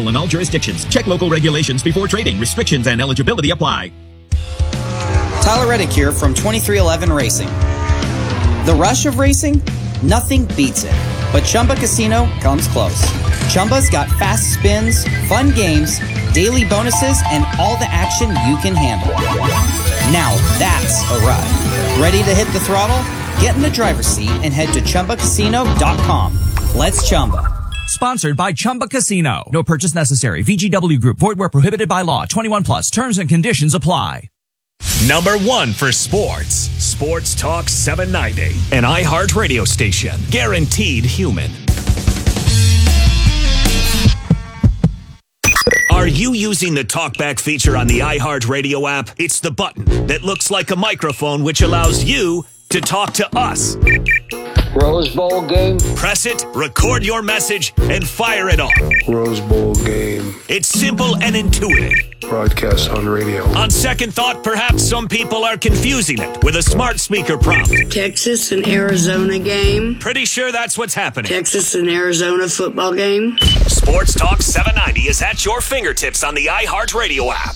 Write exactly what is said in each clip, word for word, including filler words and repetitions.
Available in all jurisdictions. Check local regulations before trading. Restrictions and eligibility apply. Tyler Reddick here from twenty-three eleven Racing. The rush of racing? Nothing beats it. But Chumba Casino comes close. Chumba's got fast spins, fun games, daily bonuses, and all the action you can handle. Now that's a ride. Ready to hit the throttle? Get in the driver's seat and head to Chumba Casino dot com. Let's Chumba. Sponsored by Chumba Casino. No purchase necessary. V G W Group. Void where prohibited by law. twenty-one plus. Terms and conditions apply. Number one for sports. Sports Talk seven ninety. An iHeart radio station. Guaranteed human. Are you using the TalkBack feature on the iHeart radio app? It's the button that looks like a microphone which allows you to talk to us. Rose Bowl game. Press it, record your message, and fire it off. Rose Bowl game. It's simple and intuitive. Broadcast on radio. On second thought, perhaps some people are confusing it with a smart speaker prompt. Texas and Arizona game. Pretty sure that's what's happening. Texas and Arizona football game. Sports Talk seven ninety is at your fingertips on the iHeart Radio app.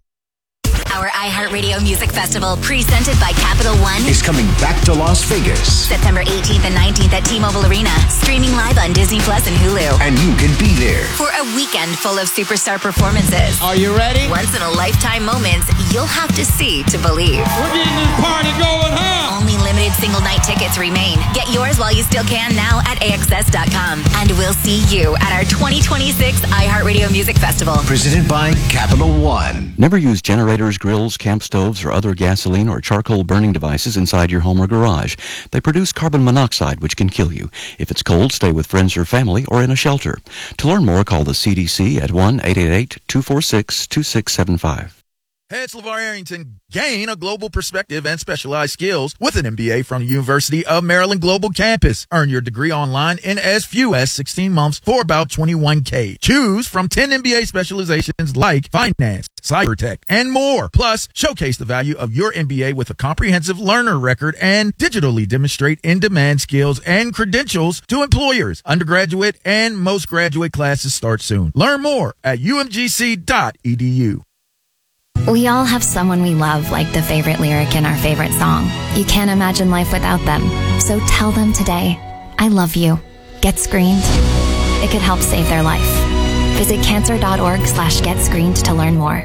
Our iHeartRadio Music Festival, presented by Capital One, is coming back to Las Vegas. September eighteenth and nineteenth at T-Mobile Arena, streaming live on Disney Plus and Hulu. And you can be there for a weekend full of superstar performances. Are you ready? Once-in-a-lifetime moments you'll have to see to believe. We're getting this party going, huh? Only limited single-night tickets remain. Get yours while you still can now at A X S dot com. And we'll see you at our twenty twenty-six iHeartRadio Music Festival. Presented by Capital One. Never use generators, grills, camp stoves, or other gasoline or charcoal burning devices inside your home or garage. They produce carbon monoxide, which can kill you. If it's cold, stay with friends or family or in a shelter. To learn more, call the C D C at one eight eight eight, two four six, two six seven five. Hey, it's LeVar Arrington. Gain a global perspective and specialized skills with an M B A from the University of Maryland Global Campus. Earn your degree online in as few as sixteen months for about twenty-one K. Choose from ten M B A specializations like finance, cyber tech, and more. Plus, showcase the value of your M B A with a comprehensive learner record and digitally demonstrate in-demand skills and credentials to employers. Undergraduate and most graduate classes start soon. Learn more at U M G C dot E D U. We all have someone we love, like the favorite lyric in our favorite song. You can't imagine life without them. So tell them today, I love you. Get screened. It could help save their life. Visit cancer.org slash get screened to learn more.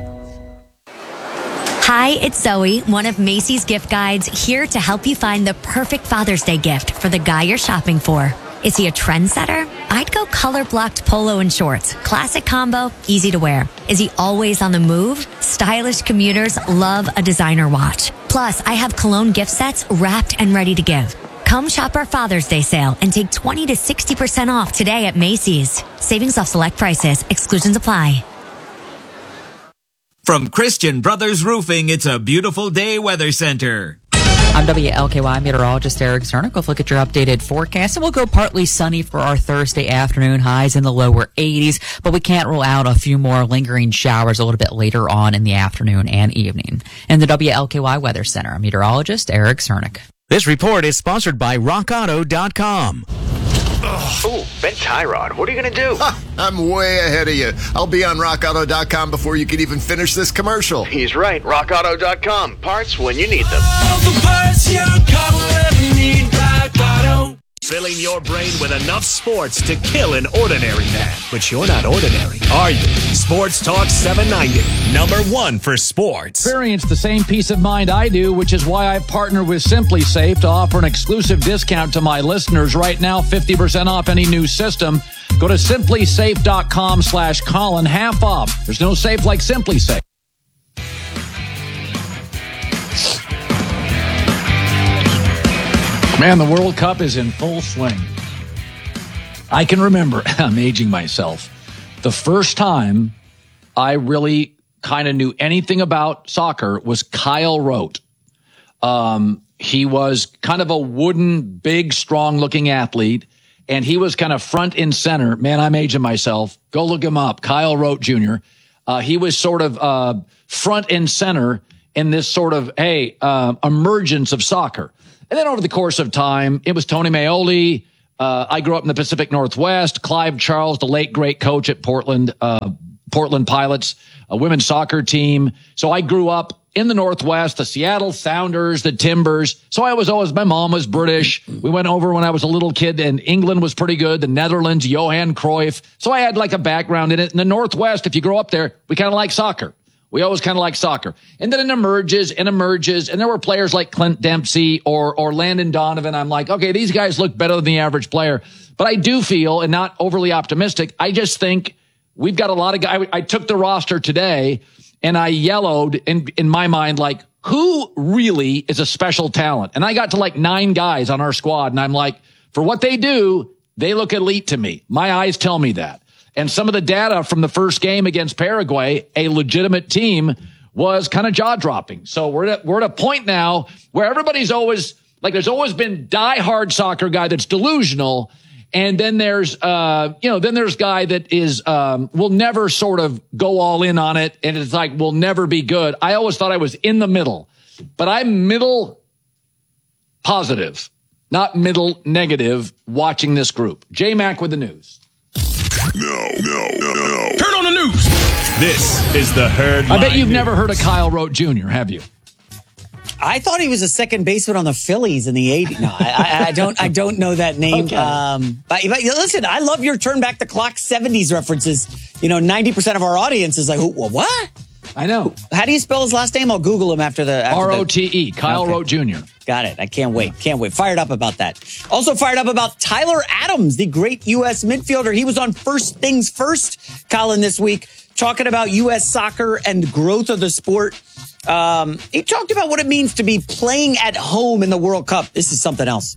Hi, it's Zoe, one of Macy's gift guides, here to help you find the perfect Father's Day gift for the guy you're shopping for. Is he a trendsetter? I'd go color-blocked polo and shorts. Classic combo, easy to wear. Is he always on the move? Stylish commuters love a designer watch. Plus, I have cologne gift sets wrapped and ready to give. Come shop our Father's Day sale and take twenty to sixty percent off today at Macy's. Savings off select prices. Exclusions apply. From Christian Brothers Roofing, it's a beautiful day weather center. I'm W L K Y meteorologist Eric Zernick. Let's look at your updated forecast, and we'll go partly sunny for our Thursday afternoon, highs in the lower eighties, but we can't rule out a few more lingering showers a little bit later on in the afternoon and evening. In the W L K Y Weather Center, I'm meteorologist Eric Zernick. This report is sponsored by rock auto dot com. Oh, Ben Tyrod, what are you going to do? Ha, I'm way ahead of you. I'll be on rock auto dot com before you can even finish this commercial. He's right. rock auto dot com. Parts when you need them. All the parts your car will ever need. Rock Auto. Filling your brain with enough sports to kill an ordinary man. But you're not ordinary, are you? Sports Talk seven ninety, number one for sports. Experience the same peace of mind I do, which is why I partner with Simply Safe to offer an exclusive discount to my listeners right now, fifty percent off any new system. Go to simply safe dot com slash Colin, half off. There's no safe like Simply Safe. Man, the World Cup is in full swing. I can remember, I'm aging myself, the first time I really kind of knew anything about soccer was Kyle Rote. Um, he was kind of a wooden, big, strong-looking athlete, and he was kind of front and center. Man, I'm aging myself. Go look him up, Kyle Rote Junior Uh, he was sort of uh, front and center in this sort of, hey, uh, emergence of soccer. And then over the course of time, it was Tony Meoli, Uh, I grew up in the Pacific Northwest. Clive Charles, the late great coach at Portland, uh, Portland Pilots, a women's soccer team. So I grew up in the Northwest, the Seattle Sounders, the Timbers. So I was always, my mom was British. We went over when I was a little kid, and England was pretty good. The Netherlands, Johan Cruyff. So I had like a background in it. In the Northwest, if you grow up there, we kind of like soccer. We always kind of like soccer. And then it emerges and emerges. And there were players like Clint Dempsey or, or Landon Donovan. I'm like, okay, these guys look better than the average player. But I do feel, and not overly optimistic, I just think we've got a lot of guys. I, I took the roster today and I yellowed in, in my mind, like, who really is a special talent? And I got to like nine guys on our squad. And I'm like, for what they do, they look elite to me. My eyes tell me that. And some of the data from the first game against Paraguay, a legitimate team, was kind of jaw dropping. So we're at, we're at a point now where everybody's always like, there's always been diehard soccer guy that's delusional. And then there's, uh, you know, then there's guy that is, um, will never sort of go all in on it. And it's like, will never be good. I always thought I was in the middle, but I'm middle positive, not middle negative watching this group. J-Mac with the news. No, no, no, no. Turn on the news. This is the Herd I bet you've News. never heard of Kyle Rote Junior, have you? I thought he was a second baseman on the Phillies in the eighties. No, I, I, I don't. I don't know that name. Okay. Um, but, but listen, I love your turn back the clock seventies references. You know, ninety percent of our audience is like, well, what? I know. How do you spell his last name? I'll Google him after the after R O T E. Kyle Okay. Rote Junior Got it. I can't wait. Can't wait. Fired up about that. Also fired up about Tyler Adams, the great U S midfielder. He was on First Things First, Colin, this week, talking about U S soccer and growth of the sport. Um, he talked about what it means to be playing at home in the World Cup. This is something else.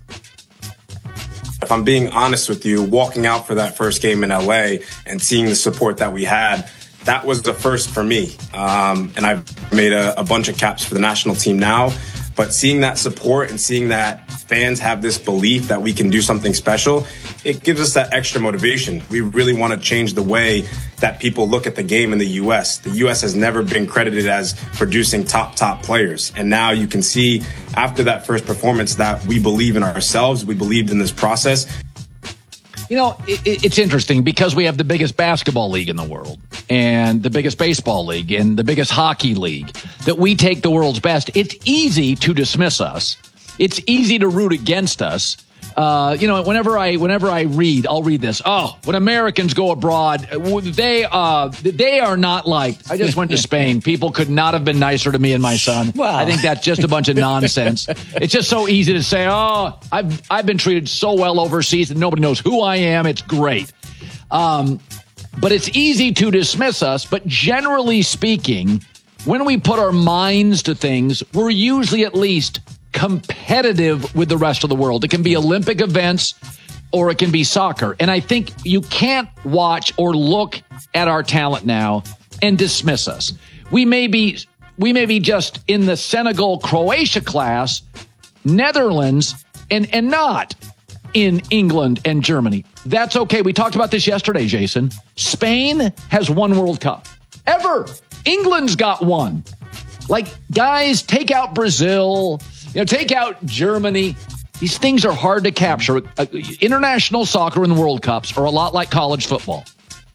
If I'm being honest with you, walking out for that first game in L A and seeing the support that we had, that was the first for me. Um, and I've made a, a bunch of caps for the national team now. But seeing that support and seeing that fans have this belief that we can do something special, it gives us that extra motivation. We really want to change the way that people look at the game in the U S. The U S has never been credited as producing top, top players. And now you can see after that first performance that we believe in ourselves. We believed in this process. You know, it, it's interesting because we have the biggest basketball league in the world and the biggest baseball league and the biggest hockey league, that we take the world's best. It's easy to dismiss us. It's easy to root against us. Uh, you know, whenever I whenever I read, I'll read this. Oh, when Americans go abroad, they uh, they are not liked. I just went to Spain. People could not have been nicer to me and my son. Wow. I think that's just a bunch of nonsense. It's just so easy to say, oh, I've I've been treated so well overseas and nobody knows who I am. It's great. Um, but it's easy to dismiss us. But generally speaking, when we put our minds to things, we're usually at least competitive with the rest of the world. It can be Olympic events or it can be soccer. And I think you can't watch or look at our talent now and dismiss us. We may be, we may be just in the Senegal, Croatia class, Netherlands, and, and not in England and Germany. That's okay. We talked about this yesterday, Jason. Spain has one World Cup ever. England's got one. Like, guys, take out Brazil, you know, take out Germany. These things are hard to capture. Uh, international soccer and World Cups are a lot like college football.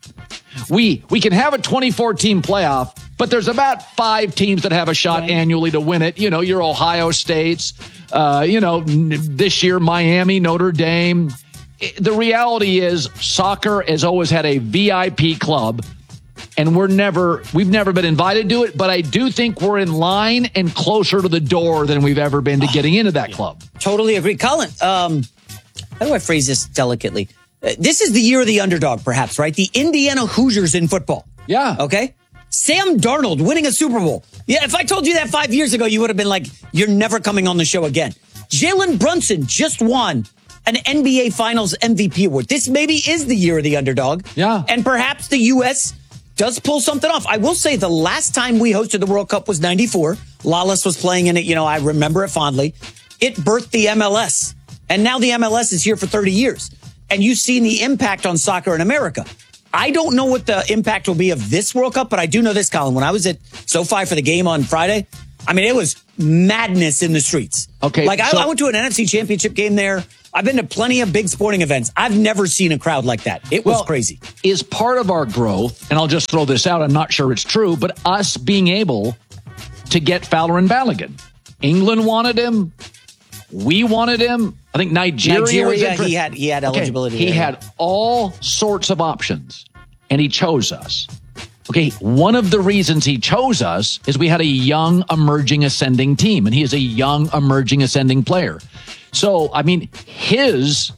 We we can have a twenty-four team playoff, but there's about five teams that have a shot right. annually to win it. You know, your Ohio States, uh, you know, this year, Miami, Notre Dame. The reality is soccer has always had a V I P club. And we're never, we've never been invited to it, but I do think we're in line and closer to the door than we've ever been to getting into that club. Totally agree. Colin, um, how do I phrase this delicately? Uh, this is the year of the underdog, perhaps, right? The Indiana Hoosiers in football. Yeah. Okay? Sam Darnold winning a Super Bowl. Yeah, if I told you that five years ago, you would have been like, you're never coming on the show again. Jalen Brunson just won an N B A Finals M V P award. This maybe is the year of the underdog. Yeah. And perhaps the U S does pull something off. I will say the last time we hosted the World Cup was ninety-four. Lawless was playing in it. You know, I remember it fondly. It birthed the M L S. And now the M L S is here for thirty years. And you've seen the impact on soccer in America. I don't know what the impact will be of this World Cup, but I do know this, Colin. When I was at SoFi for the game on Friday, I mean, it was madness in the streets. Okay. Like, so- I, I went to an N F C Championship game there. I've been to plenty of big sporting events. I've never seen a crowd like that. It was well, crazy. Is part of our growth, and I'll just throw this out, I'm not sure it's true, but us being able to get Fowler and Balogun. England wanted him. We wanted him. I think Nigeria, Nigeria was interested. he had he had eligibility. Okay, he there. had all sorts of options, and he chose us. Okay, one of the reasons he chose us is we had a young, emerging, ascending team, and he is a young, emerging, ascending player. So, I mean, his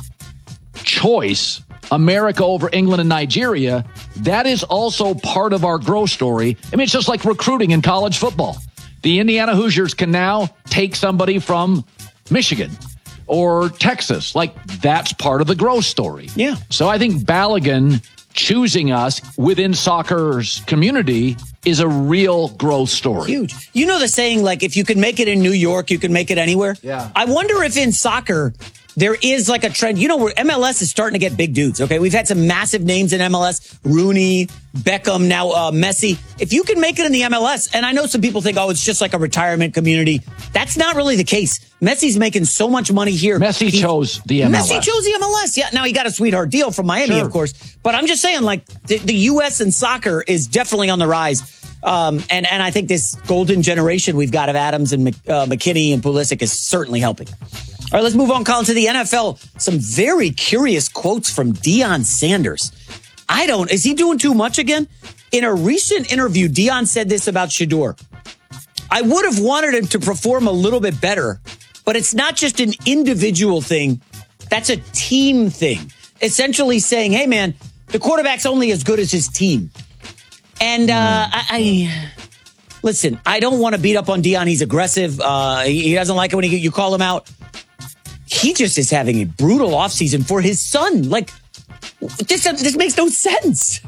choice, America over England and Nigeria, that is also part of our growth story. I mean, it's just like recruiting in college football. The Indiana Hoosiers can now take somebody from Michigan or Texas. Like, that's part of the growth story. Yeah. So I think Balogun choosing us within soccer's community is a real growth story. Huge. You know the saying, like, if you can make it in New York, you can make it anywhere? Yeah. I wonder if in soccer, there is like a trend. You know, where M L S is starting to get big dudes, okay? We've had some massive names in M L S. Rooney, Beckham, now uh, Messi. If you can make it in the M L S, and I know some people think, oh, it's just like a retirement community. That's not really the case. Messi's making so much money here. Messi he, chose the M L S. Messi chose the M L S. Yeah, now he got a sweetheart deal from Miami, Sure. of course. But I'm just saying, like, the, the U S and soccer is definitely on the rise. Um, and, and I think this golden generation we've got of Adams and uh, McKinney and Pulisic is certainly helping. All right, let's move on, Colin, to the N F L. Some very curious quotes from Deion Sanders. I don't, is he doing too much again? In a recent interview, Deion said this about Shedeur. I would have wanted him to perform a little bit better, but it's not just an individual thing. That's a team thing. Essentially saying, hey, man, the quarterback's only as good as his team. And uh, I, I listen, I don't want to beat up on Deion. He's aggressive. Uh, he, he doesn't like it when he, you call him out. He just is having a brutal offseason for his son. Like, this, this makes no sense.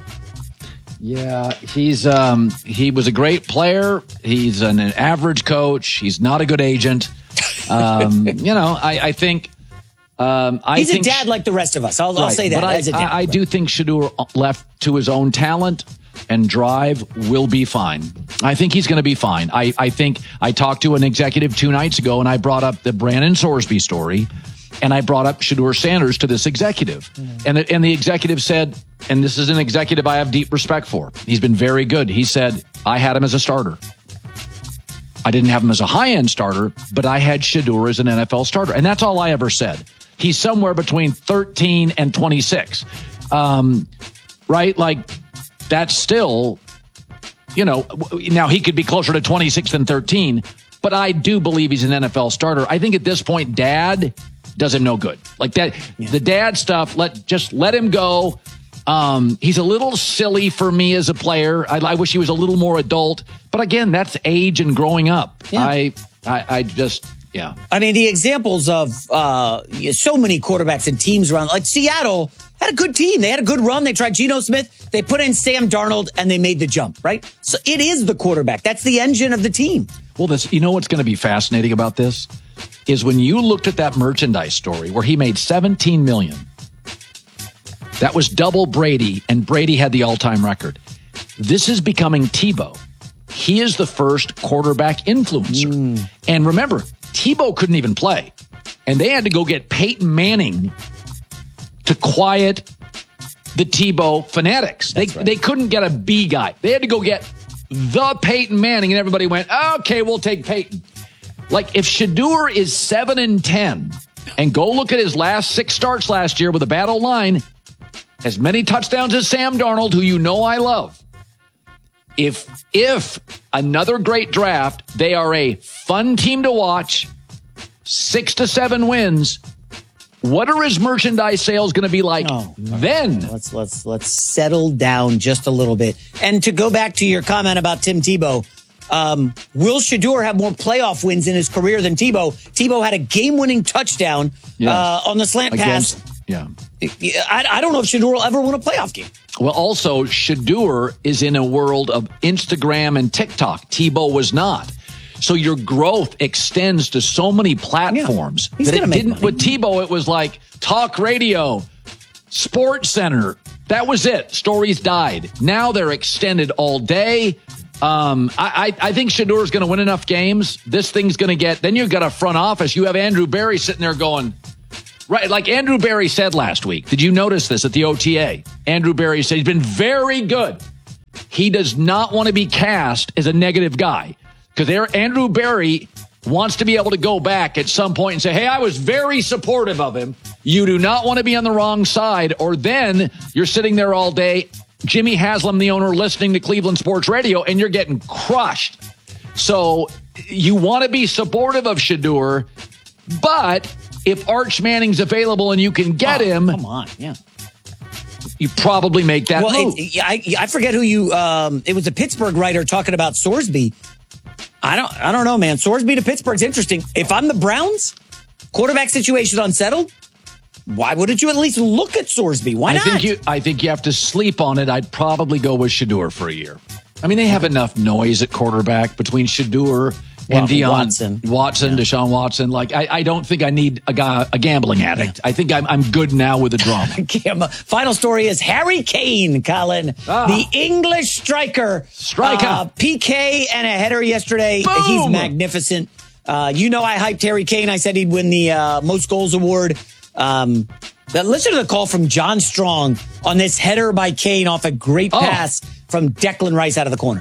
Yeah, he's um, he was a great player. He's an, an average coach. He's not a good agent. Um, you know, I, I think... Um, I He's think a dad like the rest of us. I'll, right, I'll say that but I, as a dad. I, I do think Shedeur left to his own talent and drive will be fine. I think he's going to be fine. I, I think I talked to an executive two nights ago and I brought up the Brandon Sorsby story and I brought up Shedeur Sanders to this executive. Mm. And, the, and the executive said, and this is an executive I have deep respect for. He's been very good. He said, I had him as a starter. I didn't have him as a high-end starter, but I had Shedeur as an N F L starter. And that's all I ever said. He's somewhere between thirteen and twenty-six. Um, right? Like, that's still, you know, now he could be closer to twenty-six than thirteen, but I do believe he's an N F L starter. I think at this point, dad does him no good. Like that, yeah. The dad stuff, let just let him go. Um, he's a little silly for me as a player. I, I wish he was a little more adult. But again, that's age and growing up. Yeah. I, I, I just... Yeah. I mean, the examples of uh, so many quarterbacks and teams around, like Seattle had a good team. They had a good run. They tried Geno Smith. They put in Sam Darnold and they made the jump, right? So it is the quarterback. That's the engine of the team. Well, this, you know what's going to be fascinating about this is when you looked at that merchandise story where he made seventeen million dollars. That was double Brady, and Brady had the all-time record. This is becoming Tebow. He is the first quarterback influencer. Mm. And remember, Tebow couldn't even play. And they had to go get Peyton Manning to quiet the Tebow fanatics. They, right. they couldn't get a B guy. They had to go get the Peyton Manning, and everybody went, okay, we'll take Peyton. Like, if Shedeur is seven and ten, and go look at his last six starts last year with a bad old line, as many touchdowns as Sam Darnold, who you know I love. If if another great draft, they are a fun team to watch, six to seven wins. What are his merchandise sales going to be like oh, then? Let's let's let's settle down just a little bit. And to go back to your comment about Tim Tebow, um, will Shedeur have more playoff wins in his career than Tebow? Tebow had a game-winning touchdown yes. uh, on the slant Against, pass. Yeah. I, I don't know if Shedeur will ever win a playoff game. Well, also, Shedeur is in a world of Instagram and TikTok. Tebow was not. So your growth extends to so many platforms yeah, that it didn't. Money. With Tebow, it was like talk radio, Sports Center. That was it. Stories died. Now they're extended all day. Um, I, I, I think Shedeur is going to win enough games. This thing's going to get. Then you've got a front office. You have Andrew Berry sitting there going, Right, like Andrew Berry said last week. Did you notice this at the O T A? Andrew Berry said he's been very good. He does not want to be cast as a negative guy because Andrew Berry wants to be able to go back at some point and say, hey, I was very supportive of him. You do not want to be on the wrong side, or then you're sitting there all day, Jimmy Haslam, the owner, listening to Cleveland Sports Radio, and you're getting crushed. So you want to be supportive of Shedeur, but if Arch Manning's available and you can get oh, him, come on, yeah, you probably make that well, move. It, I, I forget who you. Um, it was a Pittsburgh writer talking about Sorsby. I don't. I don't know, man. Sorsby to Pittsburgh's interesting. If I'm the Browns, quarterback situation unsettled. Why wouldn't you at least look at Sorsby? Why I not? Think you, I think you have to sleep on it. I'd probably go with Shedeur for a year. I mean, they have enough noise at quarterback between Shedeur and well, Deion Watson, Watson, yeah. Deshaun Watson. Like, I, I don't think I need a guy, a gambling addict. I think I'm, I'm good now with the drama. Final story is Harry Kane, Colin, ah. the English striker, striker, uh, P K and a header yesterday. Boom. He's magnificent. Uh, you know, I hyped Harry Kane. I said he'd win the uh, most goals award. Um, but listen to the call from John Strong on this header by Kane off a great oh. pass from Declan Rice out of the corner.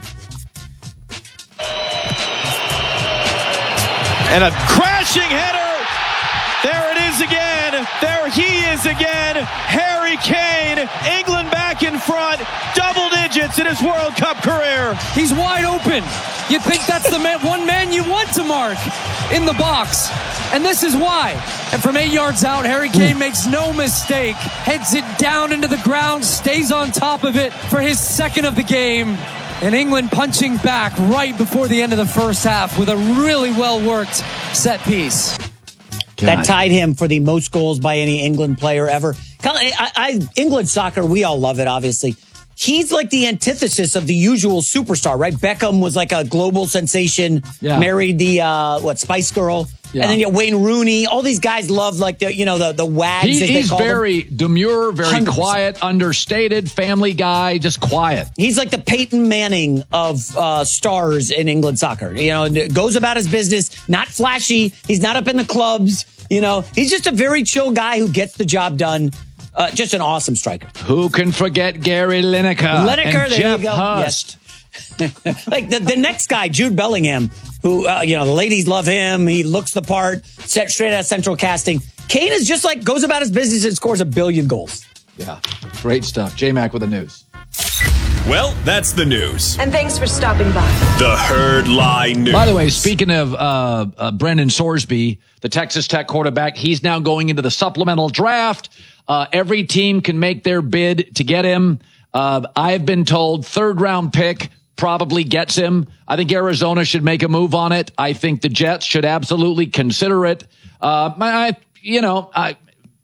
And a crashing header. There it is again. There he is again. Harry Kane. England back in front. Double digits in his World Cup career. He's wide open. You think that's the man, one man you want to mark in the box. And this is why. And from eight yards out, Harry Kane makes no mistake. Heads it down into the ground. Stays on top of it for his second of the game. And England punching back right before the end of the first half with a really well-worked set piece. God. That tied him for the most goals by any England player ever. I, I, England soccer, we all love it, obviously. He's like the antithesis of the usual superstar, right? Beckham was like a global sensation, yeah. married the, uh, what, Spice Girl. Yeah. And then you know, Wayne Rooney. All these guys love like the, you know, the, the wags. He, as he's they call very them. demure, very one hundred percent quiet, understated, family guy, just quiet. He's like the Peyton Manning of uh, stars in England soccer. You know, goes about his business, not flashy. He's not up in the clubs. You know, he's just a very chill guy who gets the job done. Uh, just an awesome striker. Who can forget Gary Lineker? Lineker, and there Jeff you go. Hurst. Yes. Like the, the next guy, Jude Bellingham, who, uh, you know, the ladies love him. He looks the part, set straight out of Central Casting. Kane is just like, goes about his business and scores a billion goals. Yeah, great stuff. J-Mac with the news. Well, that's the news. And thanks for stopping by. The Herd Lie News. By the way, speaking of uh, uh, Brendan Sorsby, the Texas Tech quarterback, he's now going into the supplemental draft. Uh, every team can make their bid to get him. Uh, I've been told third round pick probably gets him. I think Arizona should make a move on it. I think the Jets should absolutely consider it. Uh, I, you know, I,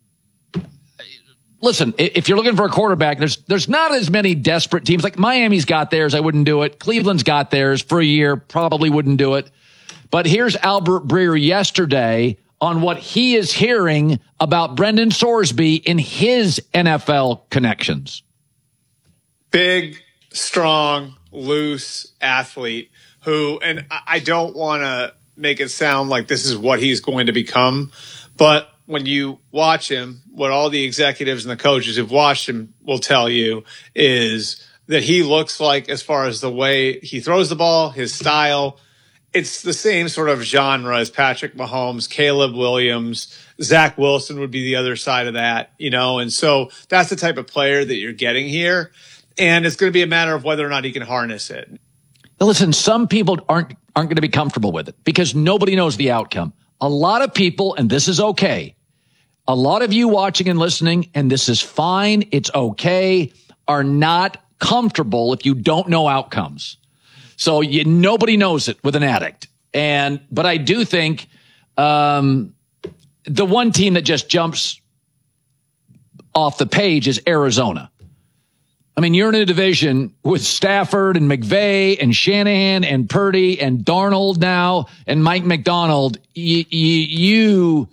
listen, if you're looking for a quarterback, there's, there's not as many desperate teams. Like Miami's got theirs. I wouldn't do it. Cleveland's got theirs for a year. Probably wouldn't do it. But here's Albert Breer yesterday on what he is hearing about Brendan Sorsby in his N F L connections. Big, strong, loose athlete who, and I don't want to make it sound like this is what he's going to become, but when you watch him, what all the executives and the coaches who've watched him will tell you is that he looks like, as far as the way he throws the ball, his style, it's the same sort of genre as Patrick Mahomes, Caleb Williams, Zach Wilson would be the other side of that, you know? And so that's the type of player that you're getting here. And it's going to be a matter of whether or not he can harness it. Now listen, some people aren't, aren't going to be comfortable with it because nobody knows the outcome. A lot of people, and this is okay, a lot of you watching and listening, and this is fine, it's okay, are not comfortable if you don't know outcomes. So you, nobody knows it with an addict. And, but I do think, um, the one team that just jumps off the page is Arizona. I mean, you're in a division with Stafford and McVay and Shanahan and Purdy and Darnold now and Mike McDonald. You, you,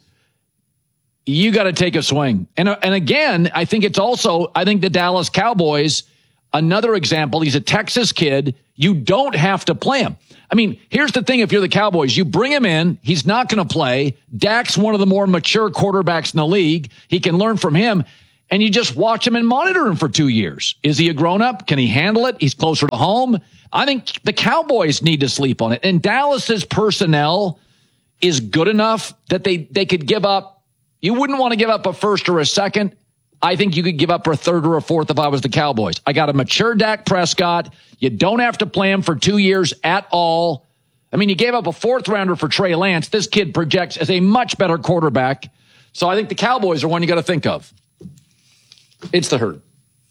you got to take a swing. And, and again, I think it's also, I think the Dallas Cowboys, Another example, he's a Texas kid. You don't have to play him. I mean, here's the thing. If you're the Cowboys, you bring him in. He's not going to play. Dak's one of the more mature quarterbacks in the league. He can learn from him. And you just watch him and monitor him for two years. Is he a grown-up? Can he handle it? He's closer to home. I think the Cowboys need to sleep on it. And Dallas's personnel is good enough that they, they could give up. You wouldn't want to give up a first or a second. I think you could give up for a third or a fourth if I was the Cowboys. I got a mature Dak Prescott. You don't have to play him for two years at all. I mean, you gave up a fourth rounder for Trey Lance. This kid projects as a much better quarterback. So I think the Cowboys are one you got to think of. It's the herd.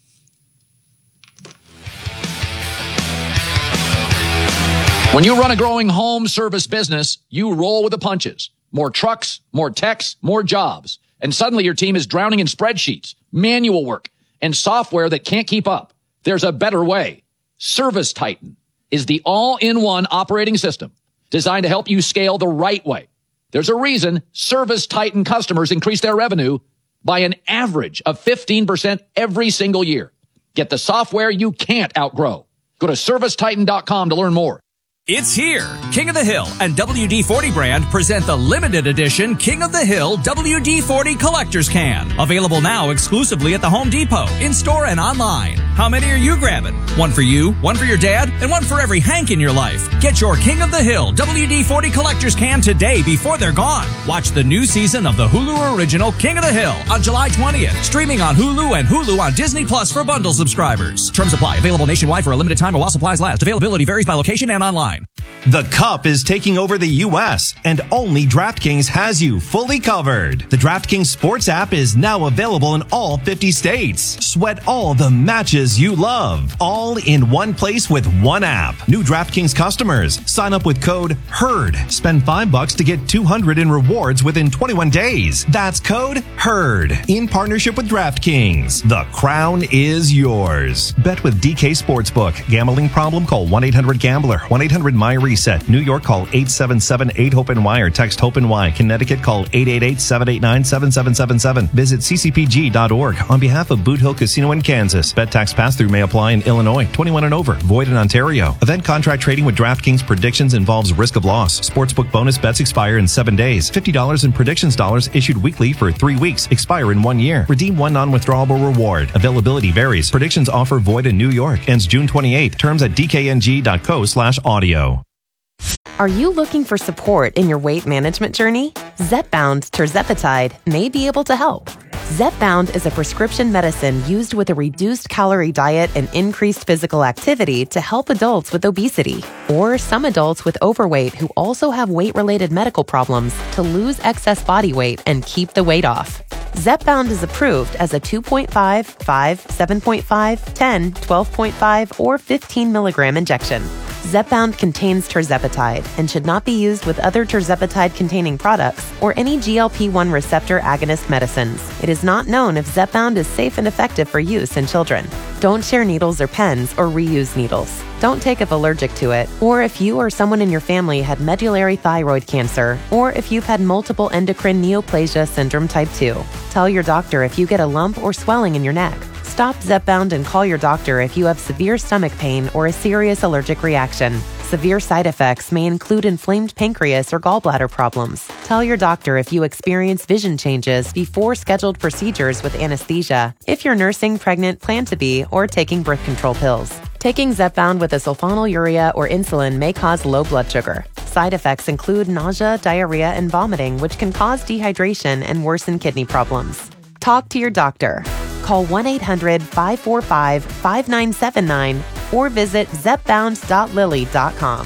When you run a growing home service business, you roll with the punches. More trucks, more techs, more jobs. And suddenly your team is drowning in spreadsheets, manual work, and software that can't keep up. There's a better way. Service Titan is the all-in-one operating system designed to help you scale the right way. There's a reason Service Titan customers increase their revenue by an average of fifteen percent every single year. Get the software you can't outgrow. Go to service titan dot com to learn more. It's here. King of the Hill and W D forty brand present the limited edition King of the Hill W D forty Collector's Can. Available now exclusively at the Home Depot, in-store and online. How many are you grabbing? One for you, one for your dad, and one for every Hank in your life. Get your King of the Hill W D forty Collector's Can today before they're gone. Watch the new season of the Hulu original King of the Hill on July twentieth. Streaming on Hulu and Hulu on Disney Plus for bundle subscribers. Terms apply. Available nationwide for a limited time while supplies last. Availability varies by location and online. The Cup is taking over the U S, and only DraftKings has you fully covered. The DraftKings Sports app is now available in all fifty states. Sweat all the matches you love, all in one place with one app. New DraftKings customers, sign up with code HERD. Spend five bucks to get two hundred in rewards within twenty-one days. That's code HERD. In partnership with DraftKings. The crown is yours. Bet with D K Sportsbook. Gambling problem? Call one eight hundred gambler. one eight hundred my reset. New York, call eight seven seven eight hope N Y or text hope N Y. Connecticut, call eight eight eight seven eight nine seven seven seven seven. Visit c c p g dot org on behalf of Boot Hill Casino in Kansas. Bet tax pass-through may apply in Illinois. twenty-one and over. Void in Ontario. Event contract trading with DraftKings predictions involves risk of loss. Sportsbook bonus bets expire in seven days. fifty dollars in predictions dollars issued weekly for three weeks. Expire in one year. Redeem one non-withdrawable reward. Availability varies. Predictions offer void in New York. Ends June twenty-eighth. Terms at d k n g dot co slash audio. Are you looking for support in your weight management journey? Zepbound tirzepatide may be able to help. Zepbound is a prescription medicine used with a reduced calorie diet and increased physical activity to help adults with obesity or some adults with overweight who also have weight-related medical problems to lose excess body weight and keep the weight off. Zepbound is approved as a two point five, five, seven point five, ten, twelve point five, or fifteen milligram injection. Zepbound contains tirzepatide and should not be used with other tirzepatide-containing products or any G L P one receptor agonist medicines. It is not known if Zepbound is safe and effective for use in children. Don't share needles or pens or reuse needles. Don't take if allergic to it, or if you or someone in your family had medullary thyroid cancer, or if you've had multiple endocrine neoplasia syndrome type two. Tell your doctor if you get a lump or swelling in your neck. Stop Zepbound and call your doctor if you have severe stomach pain or a serious allergic reaction. Severe side effects may include inflamed pancreas or gallbladder problems. Tell your doctor if you experience vision changes before scheduled procedures with anesthesia, if you're nursing, pregnant, plan to be, or taking birth control pills. Taking Zepbound with a sulfonylurea or insulin may cause low blood sugar. Side effects include nausea, diarrhea, and vomiting, which can cause dehydration and worsen kidney problems. Talk to your doctor. Call one eight hundred, five four five, five nine seven nine or visit zepbound dot lilly dot com.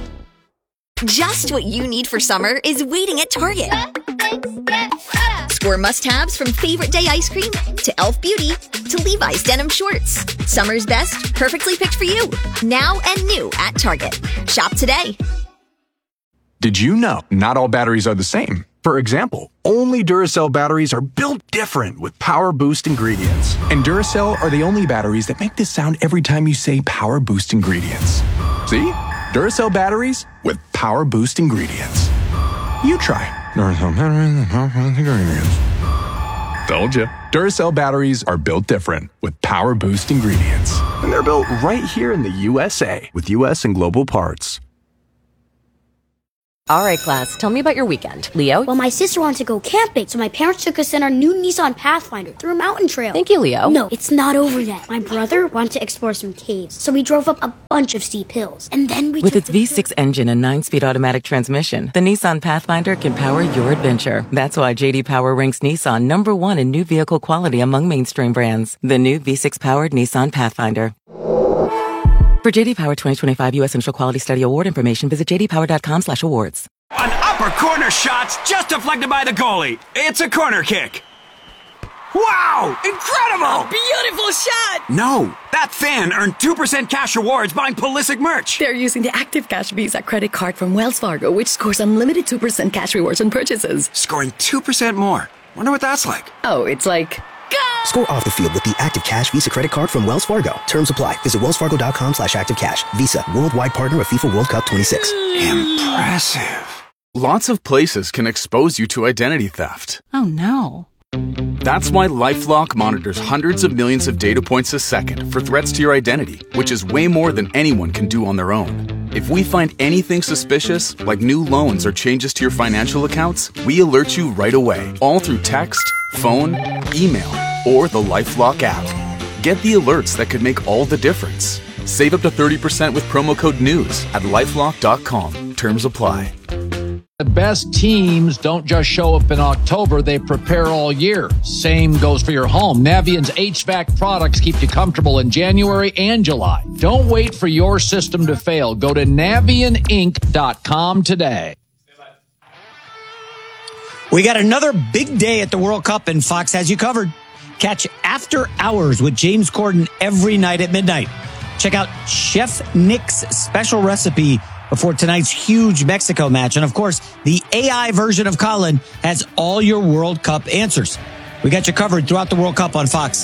Just what you need for summer is waiting at Target. Score must-haves from Favorite Day ice cream to Elf Beauty to Levi's denim shorts. Summer's best, perfectly picked for you. Now and new at Target. Shop today. Did you know not all batteries are the same? For example, only Duracell batteries are built different with Power Boost ingredients. And Duracell are the only batteries that make this sound every time you say Power Boost ingredients. See? Duracell batteries with Power Boost ingredients. You try. Duracell batteries with Power Boost ingredients. Told you. Duracell batteries are built different with Power Boost ingredients. And they're built right here in the U S A with U S and Global Parts. All right, class, tell me about your weekend. Leo? Well, my sister wanted to go camping, so my parents took us in our new Nissan Pathfinder through a mountain trail. Thank you, Leo. No, it's not over yet. My brother wanted to explore some caves, so we drove up a bunch of steep hills. And then we With took its the V six engine and nine-speed automatic transmission, the Nissan Pathfinder can power your adventure. That's why J D Power ranks Nissan number one in new vehicle quality among mainstream brands. The new V six-powered Nissan Pathfinder. For J D Power twenty twenty-five U S Initial Quality Study Award information, visit j d power dot com slash awards. An upper corner shot's just deflected by the goalie. It's a corner kick. Wow! Incredible! A beautiful shot! No, that fan earned two percent cash rewards buying Pulisic merch. They're using the Active Cash Visa credit card from Wells Fargo, which scores unlimited two percent cash rewards on purchases. Scoring two percent more. Wonder what that's like. Oh, it's like... Score off the field with the Active Cash Visa credit card from Wells Fargo. Terms apply. Visit wellsfargo.com slash active cash. Visa, worldwide partner of FIFA World Cup twenty-six. Impressive. Lots of places can expose you to identity theft. Oh, no. That's why LifeLock monitors hundreds of millions of data points a second for threats to your identity, which is way more than anyone can do on their own. If we find anything suspicious, like new loans or changes to your financial accounts, we alert you right away, all through text, phone, email, or the LifeLock app. Get the alerts that could make all the difference. Save up to thirty percent with promo code NEWS at lifelock dot com. Terms apply. The best teams don't just show up in October, they prepare all year. Same goes for your home. Navient's H V A C products keep you comfortable in January and July. Don't wait for your system to fail. Go to navient inc dot com today. We got another big day at the World Cup, and Fox has you covered. Catch After Hours with James Corden every night at midnight. Check out Chef Nick's special recipe before tonight's huge Mexico match. And, of course, the A I version of Colin has all your World Cup answers. We got you covered throughout the World Cup on Fox.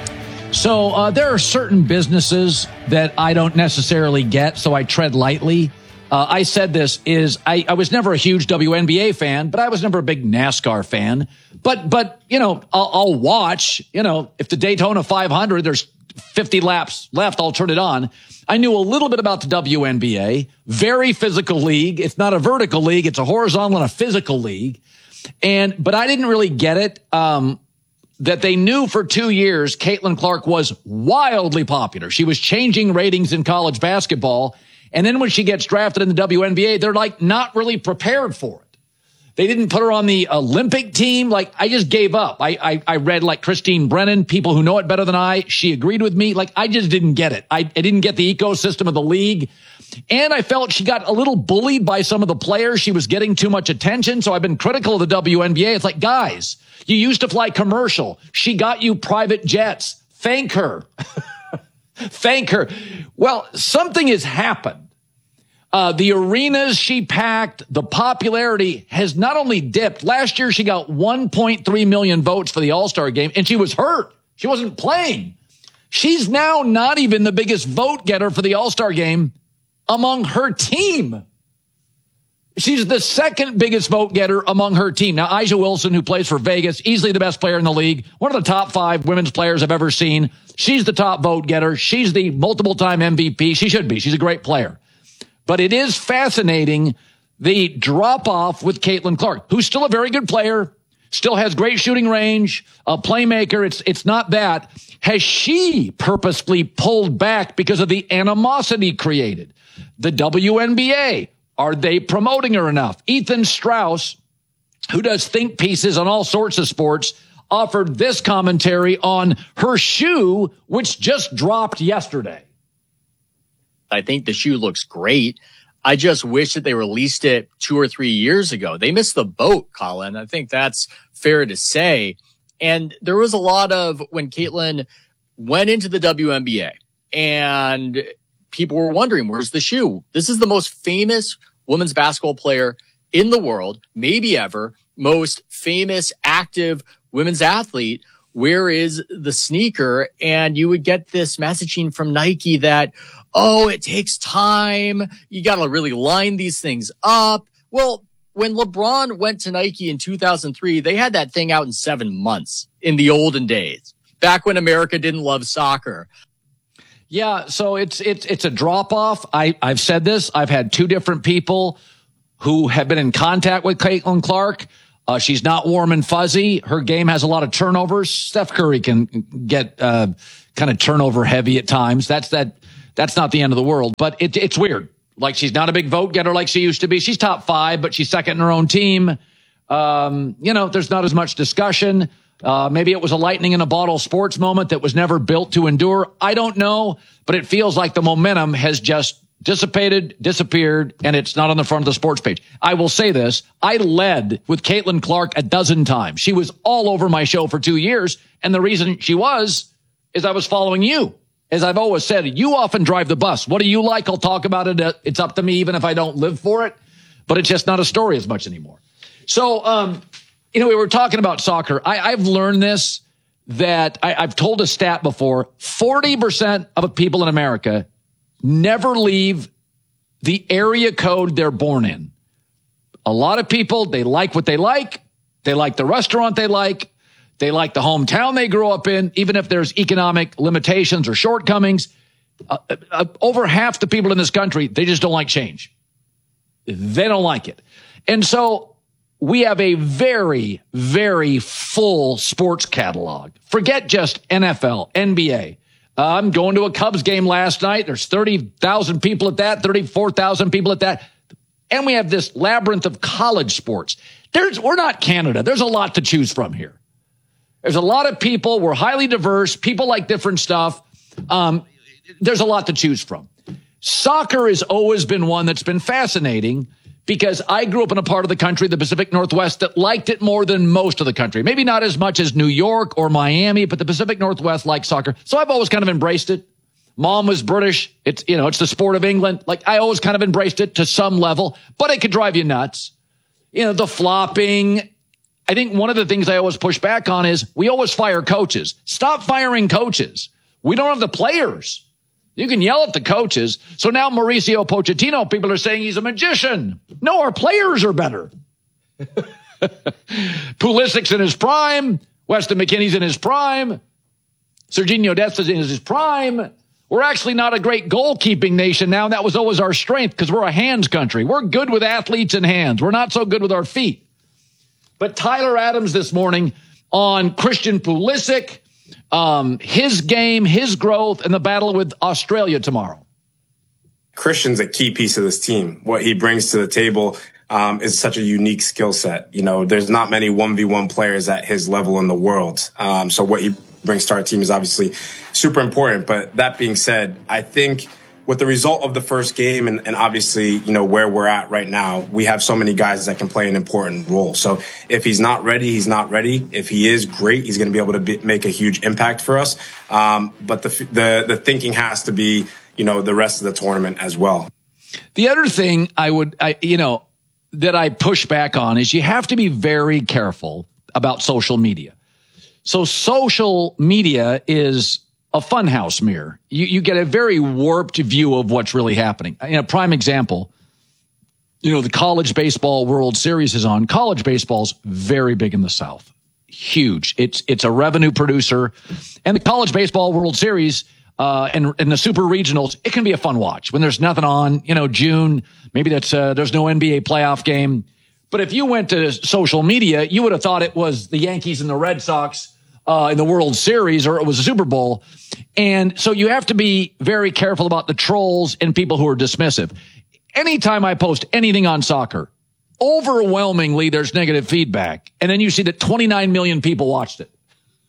So uh, there are certain businesses that I don't necessarily get, so I tread lightly. Uh, I said this is I, I was never a huge W N B A fan, but I was never a big NASCAR fan. But, but you know, I'll, I'll watch, you know, if the Daytona five hundred, there's fifty laps left, I'll turn it on. I knew a little bit about the W N B A, very physical league. It's not a vertical league. It's a horizontal and a physical league. And, but I didn't really get it. Um, that they knew for two years, Caitlin Clark was wildly popular. She was changing ratings in college basketball. And then when she gets drafted in the W N B A, they're like not really prepared for it. They didn't put her on the Olympic team. Like, I just gave up. I, I, I read like Christine Brennan, people who know it better than I. She agreed with me. Like, I just didn't get it. I, I didn't get the ecosystem of the league. And I felt she got a little bullied by some of the players. She was getting too much attention. So I've been critical of the W N B A. It's like, guys, you used to fly commercial. She got you private jets. Thank her. Thank her. Well, something has happened. Uh, the arenas she packed, the popularity has not only dipped. Last year, she got one point three million votes for the All-Star game, and she was hurt. She wasn't playing. She's now not even the biggest vote getter for the All-Star game among her team. She's the second biggest vote getter among her team. Now, A'ja Wilson, who plays for Vegas, easily the best player in the league, one of the top five women's players I've ever seen. She's the top vote getter. She's the multiple-time M V P. She should be. She's a great player. But it is fascinating, the drop-off with Caitlin Clark, who's still a very good player, still has great shooting range, a playmaker. It's, it's not that. Has she purposefully pulled back because of the animosity created? The W N B A, are they promoting her enough? Ethan Strauss, who does think pieces on all sorts of sports, offered this commentary on her shoe, which just dropped yesterday. I think the shoe looks great. I just wish that they released it two or three years ago. They missed the boat, Colin. I think that's fair to say. And there was a lot of when Caitlin went into the W N B A and people were wondering, where's the shoe? This is the most famous women's basketball player in the world, maybe ever, most famous active women's athlete. Where is the sneaker? And you would get this messaging from Nike that, oh, it takes time. You got to really line these things up. Well, when LeBron went to Nike in two thousand three, they had that thing out in seven months in the olden days, back when America didn't love soccer. Yeah, so it's it's it's a drop off. I I've said this. I've had two different people who have been in contact with Caitlin Clark. Uh, she's not warm and fuzzy. Her game has a lot of turnovers. Steph Curry can get uh, kind of turnover heavy at times. That's that. That's not the end of the world, but it, it's weird. Like, she's not a big vote getter like she used to be. She's top five, but she's second in her own team. Um, you know, there's not as much discussion. Uh, maybe it was a lightning in a bottle sports moment that was never built to endure. I don't know, but it feels like the momentum has just dissipated, disappeared, and it's not on the front of the sports page. I will say this. I led with Caitlin Clark a dozen times. She was all over my show for two years, and the reason she was is I was following you. As I've always said, you often drive the bus. What do you like? I'll talk about it. It's up to me, even if I don't live for it. But it's just not a story as much anymore. So, um, you know, we were talking about soccer. I, I've learned this, that I, I've told a stat before. forty percent of people in America never leave the area code they're born in. A lot of people, they like what they like. They like the restaurant they like. They like the hometown they grew up in, even if there's economic limitations or shortcomings. Uh, uh, over half the people in this country, they just don't like change. They don't like it. And so we have a very, very full sports catalog. Forget just N F L, N B A. Uh, I'm going to a Cubs game last night. There's thirty thousand people at that, thirty-four thousand people at that. And we have this labyrinth of college sports. There's, we're not Canada. There's a lot to choose from here. There's a lot of people. We're highly diverse. People like different stuff. Um, there's a lot to choose from. Soccer has always been one that's been fascinating because I grew up in a part of the country, the Pacific Northwest, that liked it more than most of the country. Maybe not as much as New York or Miami, but the Pacific Northwest likes soccer. So I've always kind of embraced it. Mom was British. It's, you know, it's the sport of England. Like, I always kind of embraced it to some level, but it could drive you nuts. You know, the flopping. I think one of the things I always push back on is we always fire coaches. Stop firing coaches. We don't have the players. You can yell at the coaches. So now Mauricio Pochettino, people are saying he's a magician. No, our players are better. Pulisic's in his prime. Weston McKennie's in his prime. Serginho Dest is in his prime. We're actually not a great goalkeeping nation now. That was always our strength because we're a hands country. We're good with athletes and hands. We're not so good with our feet. But Tyler Adams this morning on Christian Pulisic, um, his game, his growth, and the battle with Australia tomorrow. Christian's a key piece of this team. What he brings to the table um, is such a unique skill set. You know, there's not many one v one players at his level in the world. Um, so what he brings to our team is obviously super important. But that being said, I think with the result of the first game and, and obviously, you know, where we're at right now, we have so many guys that can play an important role. So if he's not ready, he's not ready. If he is great, he's going to be able to be, make a huge impact for us. Um, but the, the, the thinking has to be, you know, the rest of the tournament as well. The other thing I would, I, you know, that I push back on is you have to be very careful about social media. So social media is a funhouse mirror. You, you get a very warped view of what's really happening. In a prime example, you know, the College Baseball World Series is on. College baseball's very big in the South. Huge. It's it's a revenue producer. And the College Baseball World Series uh, and, and the Super Regionals, it can be a fun watch. When there's nothing on, you know, June, maybe that's uh, there's no N B A playoff game. But if you went to social media, you would have thought it was the Yankees and the Red Sox Uh, in the World Series, or it was a Super Bowl. And so you have to be very careful about the trolls and people who are dismissive. Anytime I post anything on soccer, overwhelmingly there's negative feedback. And then you see that twenty-nine million people watched it.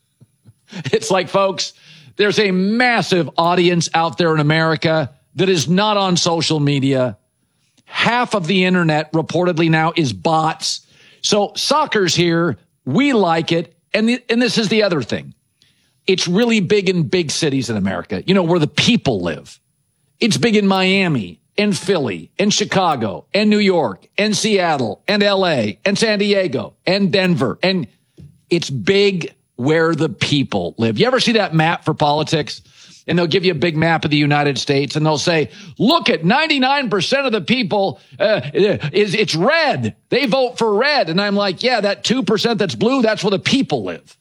It's like, folks, there's a massive audience out there in America that is not on social media. Half of the internet reportedly now is bots. So soccer's here. We like it. And, the, and this is the other thing. It's really big in big cities in America, you know, where the people live. It's big in Miami and Philly and Chicago and New York and Seattle and L A and San Diego and Denver. And it's big where the people live. You ever see that map for politics? And they'll give you a big map of the United States and they'll say, look at ninety-nine percent of the people, uh, is it's red. They vote for red. And I'm like, yeah, that two percent that's blue, that's where the people live.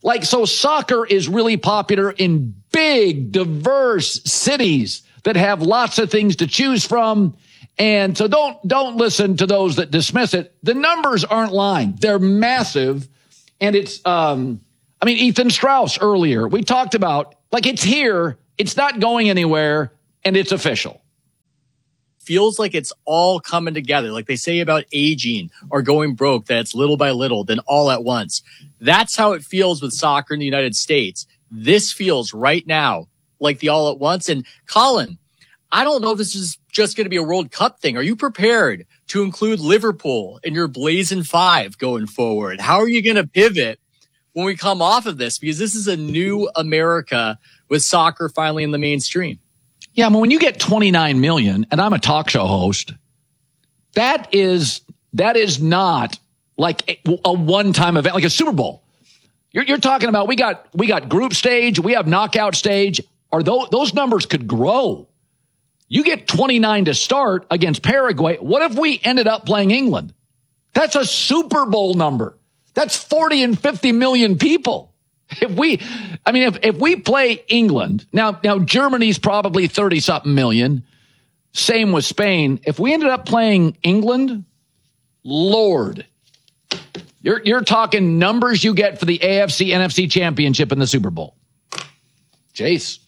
Like, so soccer is really popular in big, diverse cities that have lots of things to choose from. And so don't, don't listen to those that dismiss it. The numbers aren't lying. They're massive. And it's, um, I mean, Ethan Strauss earlier, we talked about, like, it's here, it's not going anywhere, and it's official. Feels like it's all coming together. Like they say about aging or going broke, that it's little by little, then all at once. That's how it feels with soccer in the United States. This feels right now like the all at once. And Colin, I don't know if this is just going to be a World Cup thing. Are you prepared to include Liverpool in your Blazing Five going forward? How are you going to pivot when we come off of this? Because this is a new America with soccer finally in the mainstream. Yeah, I mean, when you get twenty-nine million, and I'm a talk show host, that is that is not like a, a one-time event, like a Super Bowl. You're, you're talking about we got we got group stage, we have knockout stage. Or those those numbers could grow. You get twenty-nine to start against Paraguay. What if we ended up playing England? That's a Super Bowl number. That's forty and fifty million people. If we, I mean, if, if we play England, now, now Germany's probably thirty something million. Same with Spain. If we ended up playing England, Lord, you're, you're talking numbers you get for the A F C N F C championship in the Super Bowl. Jace.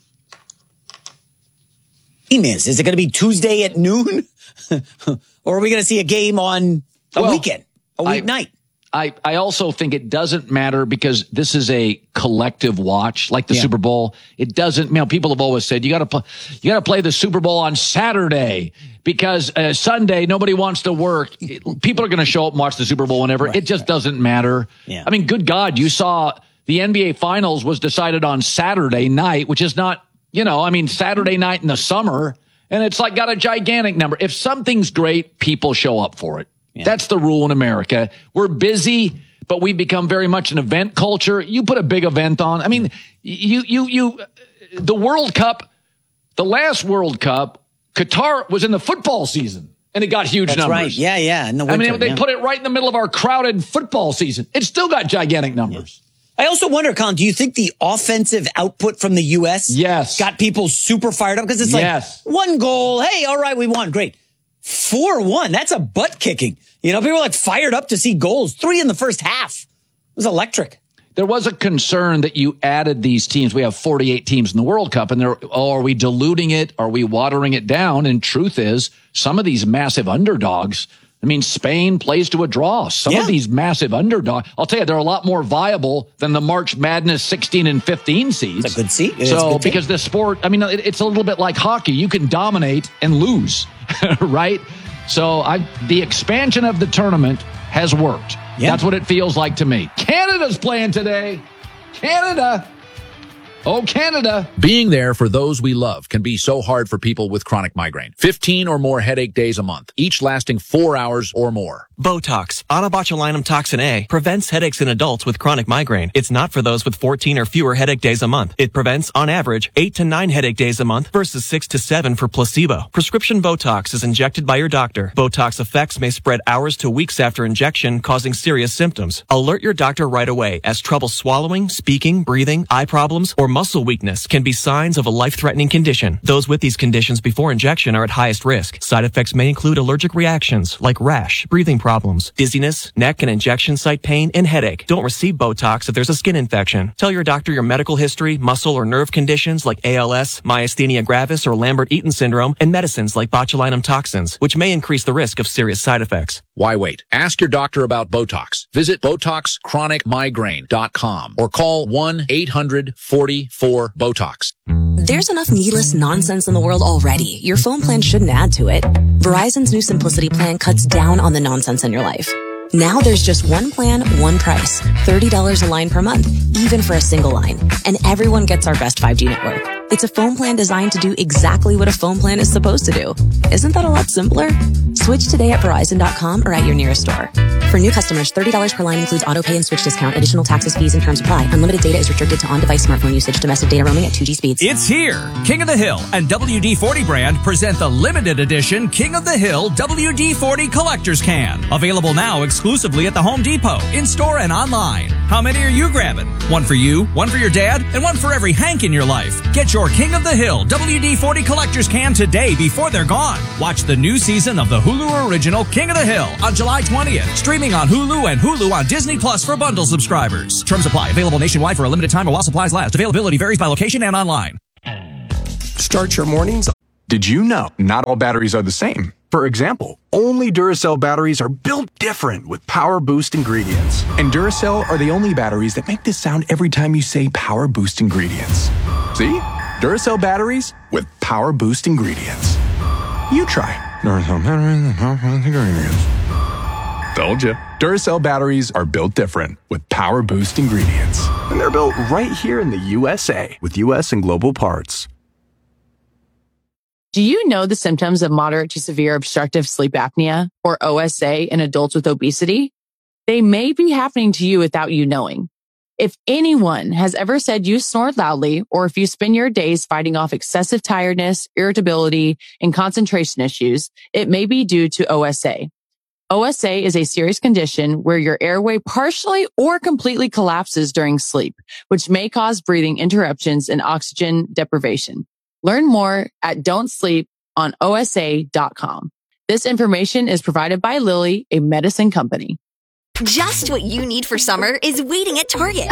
Game is, is it going to be Tuesday at noon? Or are we going to see a game on a well, weekend, a weeknight? I, I also think it doesn't matter because this is a collective watch, like the yeah. Super Bowl. It doesn't, you know, people have always said you got to play, you got to play the Super Bowl on Saturday because uh, Sunday nobody wants to work. People are going to show up and watch the Super Bowl whenever. Right, it just right. doesn't matter. Yeah. I mean, good God, you saw the N B A Finals was decided on Saturday night, which is not, you know, I mean, Saturday night in the summer, and it's like got a gigantic number. If something's great, people show up for it. Yeah. That's the rule in America. We're busy, but we've become very much an event culture. You put a big event on. I mean, you, you, you, the World Cup, the last World Cup, Qatar was in the football season and it got huge That's numbers. Right. Yeah, yeah. In the winter, I mean, they yeah. put it right in the middle of our crowded football season. It still got gigantic numbers. Yeah. I also wonder, Colin, do you think the offensive output from the U S yes. got people super fired up? Because it's like yes. one goal. Hey, all right, we won. Great. four one. That's a butt kicking. You know, people were like fired up to see goals. Three in the first half. It was electric. There was a concern that you added these teams. We have forty-eight teams in the World Cup, and they're, oh, are we diluting it? Are we watering it down? And truth is, some of these massive underdogs, I mean, Spain plays to a draw. Some yeah. of these massive underdogs, I'll tell you, they're a lot more viable than the March Madness sixteen and fifteen seeds. It's a good seed. It's so, good because the sport, I mean, it, it's a little bit like hockey. You can dominate and lose, right? So I, the expansion of the tournament has worked. Yeah. That's what it feels like to me. Canada's playing today. Canada. Oh, Canada. Being there for those we love can be so hard for people with chronic migraine. fifteen or more headache days a month, each lasting four hours or more. Botox, onabotulinum toxin A, prevents headaches in adults with chronic migraine. It's not for those with fourteen or fewer headache days a month. It prevents, on average, eight to nine headache days a month versus six to seven for placebo. Prescription Botox is injected by your doctor. Botox effects may spread hours to weeks after injection, causing serious symptoms. Alert your doctor right away, as trouble swallowing, speaking, breathing, eye problems, or muscle weakness can be signs of a life-threatening condition. Those with these conditions before injection are at highest risk. Side effects may include allergic reactions like rash, breathing problems, dizziness, neck and injection site pain, and headache. Don't receive Botox if there's a skin infection. Tell your doctor your medical history, muscle or nerve conditions like A L S, myasthenia gravis, or Lambert-Eaton syndrome, and medicines like botulinum toxins, which may increase the risk of serious side effects. Why wait? Ask your doctor about Botox. Visit Botox Chronic Migraine dot com or call one eight hundred forty four Botox. There's enough needless nonsense in the world already. Your phone plan shouldn't add to it. Verizon's new Simplicity plan cuts down on the nonsense in your life. Now there's just one plan, one price. thirty dollars a line per month, even for a single line. And everyone gets our best five G network. It's a phone plan designed to do exactly what a phone plan is supposed to do. Isn't that a lot simpler? Switch today at Verizon dot com or at your nearest store. For new customers, thirty dollars per line includes auto pay and switch discount. Additional taxes, fees, and terms apply. Unlimited data is restricted to on-device smartphone usage. Domestic data roaming at two G speeds. It's here. King of the Hill and W D forty brand present the limited edition King of the Hill W D forty Collector's Can. Available now exclusively at the Home Depot, in-store and online. How many are you grabbing? One for you, one for your dad, and one for every Hank in your life. Get your King of the Hill W D forty Collector's Can today before they're gone. Watch the new season of the Hulu original King of the Hill on July twentieth. Streaming on Hulu and Hulu on Disney Plus for bundle subscribers. Terms apply. Available nationwide for a limited time or while supplies last. Availability varies by location and online. Start your mornings. Did you know not all batteries are the same? For example, only Duracell batteries are built different with Power Boost ingredients. And Duracell are the only batteries that make this sound every time you say Power Boost ingredients. See? Duracell batteries with Power Boost ingredients. You try. Duracell batteries with Power Boost ingredients. Told you. Duracell batteries are built different with Power Boost ingredients. And they're built right here in the U S A with U S and global parts. Do you know the symptoms of moderate to severe obstructive sleep apnea, or O S A, in adults with obesity? They may be happening to you without you knowing. If anyone has ever said you snore loudly, or if you spend your days fighting off excessive tiredness, irritability, and concentration issues, it may be due to O S A. O S A is a serious condition where your airway partially or completely collapses during sleep, which may cause breathing interruptions and oxygen deprivation. Learn more at don't sleep on O S A dot com. This information is provided by Lilly, a medicine company. Just what you need for summer is waiting at Target.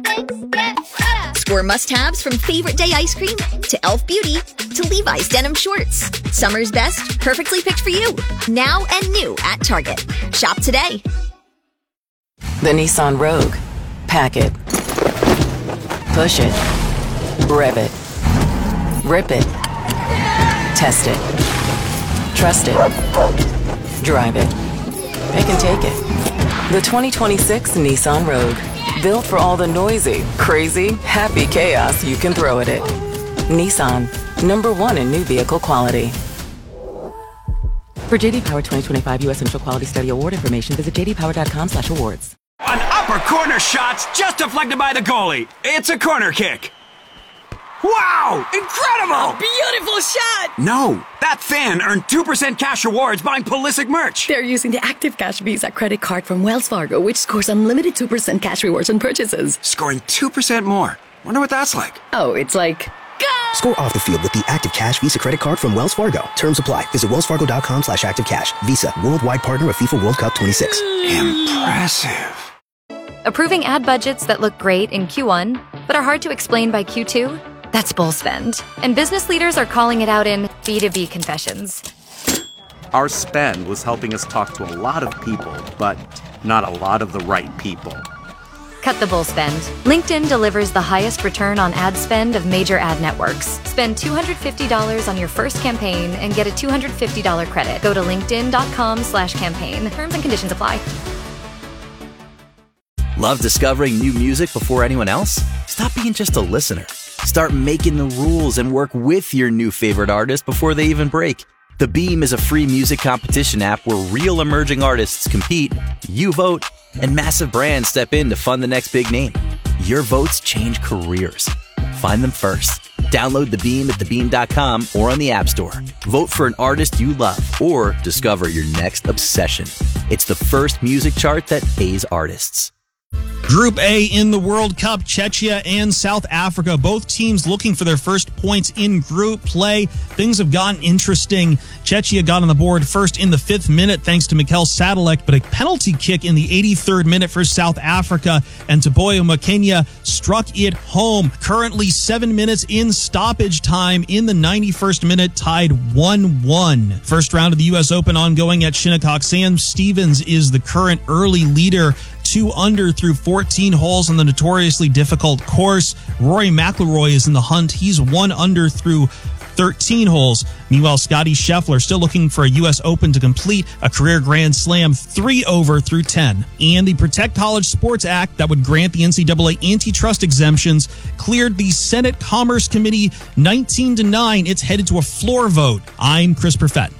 Score must-haves from favorite day ice cream to e l f Beauty to Levi's denim shorts. Summer's best, perfectly picked for you. Now and new at Target. Shop today. The Nissan Rogue. Pack it. Push it. Rev it. Rip it. Test it. Trust it. Drive it. It can take it. The twenty twenty-six Nissan Rogue. Built for all the noisy, crazy, happy chaos you can throw at it. Nissan. Number one in new vehicle quality. For J D Power twenty twenty-five U S Initial Quality Study Award information, visit j d power dot com slash awards. An upper corner shot's just deflected by the goalie. It's a corner kick. Wow! Incredible! Beautiful shot! No, that fan earned two percent cash rewards buying Pulisic merch. They're using the Active Cash Visa credit card from Wells Fargo, which scores unlimited two percent cash rewards on purchases. Scoring two percent more. Wonder what that's like. Oh, it's like... Go! Score off the field with the Active Cash Visa credit card from Wells Fargo. Terms apply. Visit wells fargo dot com slash active cash. Visa, worldwide partner of FIFA World Cup twenty-six. Impressive. Approving ad budgets that look great in Q one, but are hard to explain by Q two? That's bull spend. And business leaders are calling it out in B two B confessions. Our spend was helping us talk to a lot of people, but not a lot of the right people. Cut the bull spend. LinkedIn delivers the highest return on ad spend of major ad networks. Spend two hundred fifty dollars on your first campaign and get a two hundred fifty dollars credit. Go to linkedin.com slash campaign. Terms and conditions apply. Love discovering new music before anyone else? Stop being just a listener. Start making the rules and work with your new favorite artist before they even break. The Beam is a free music competition app where real emerging artists compete, you vote, and massive brands step in to fund the next big name. Your votes change careers. Find them first. Download The Beam at the beam dot com or on the App Store. Vote for an artist you love or discover your next obsession. It's the first music chart that pays artists. Group A in the World Cup, Czechia and South Africa, both teams looking for their first points in group play. Things have gotten interesting. Czechia got on the board first in the fifth minute thanks to Mikel Sadilek, but a penalty kick in the eighty-third minute for South Africa, and Teboho Makenya struck it home. Currently seven minutes in stoppage time in the ninety-first minute, tied one one. First round of the U S Open ongoing at Shinnecock. Sam Stevens is the current early leader. Two under through fourteen holes on the notoriously difficult course. Rory McIlroy is in the hunt. He's one under through thirteen holes. Meanwhile, Scottie Scheffler still looking for a U S Open to complete a career Grand Slam three over through ten. And the Protect College Sports Act that would grant the N C double A antitrust exemptions cleared the Senate Commerce Committee nineteen to nine. It's headed to a floor vote. I'm Chris Perfett.